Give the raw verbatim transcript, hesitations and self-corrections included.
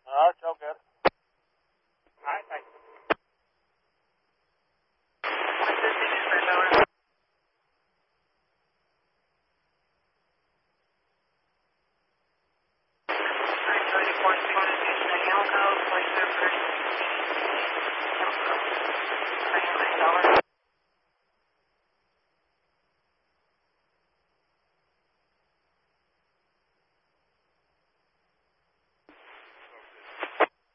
Uh, it's all good. All right, thanks. Point, point, point,